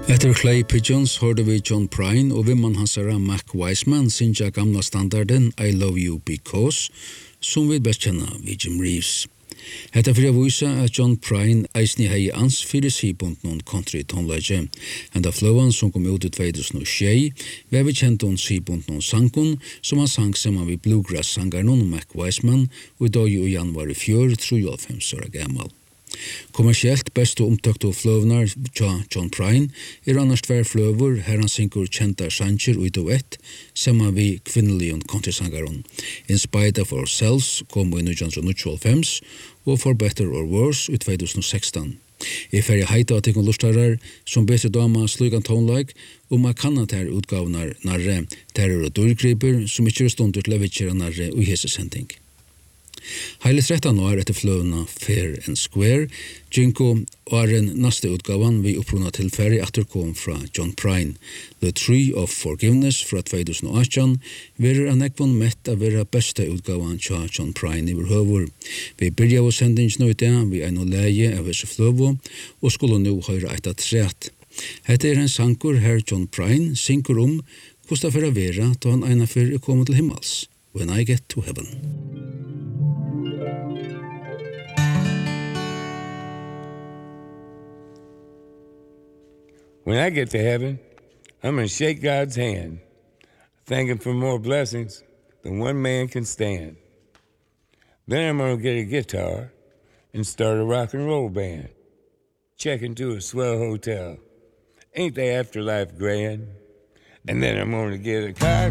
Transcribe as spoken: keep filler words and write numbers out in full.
Etter Clay Pigeons hørte vi John Prine og vimman hansara Mac Wiseman sinja gamla standarden I Love You Because, som vi best kjenner ved Jim Reeves. Hetta fyrir að vísa at John Prine eisni hei ans fyrir sibund non country tonleggje. Enda fløvan som kom ut i två tusen og sju, var vi kjent om sibund non sankun, som han sang saman vi bluegrass-sangarnon Mac Wiseman, og i dag i januar i fjør, trojolfem år gammal. Kommersielt best og omtakt av fløvnar tja John Prine er annars tvær fløver her han synkur kjenta sanger og i duett saman vi kvinnelion countrysangaron. In Spite of Ourselves kom i nitjan níggjuogfem og For Better or Worse i två tusen og sexton. Jeg fer heita at ikon lustarar som betre dama slugan tonelike og man kan at her utgavnar narre terror og dyrgriper som ikkje er stundur til levitsjera narre og hese sending. Heile tretton år etter fløvna Fair and Square, Jinko og den neste utgavan vi opprunna tilfæri etter kom fra John Prine. The Tree of Forgiveness fra två tusen og åtton verer an ekvon mett av vera beste utgavan tja John Prine i høvur. Vi byrja av sendingen ut det, vi er no leie av hese fløvo, og skulle nu høyre eit at tret. Hette er en sankur her John Prine synkur om hvordan det fyrir vera da han eina fyrir er kommet til himmels. When I Get to Heaven. When I get to heaven, I'm going to shake God's hand, thank him for more blessings than one man can stand. Then I'm going to get a guitar and start a rock and roll band. Check into a swell hotel. Ain't the afterlife grand? And then I'm going to get a car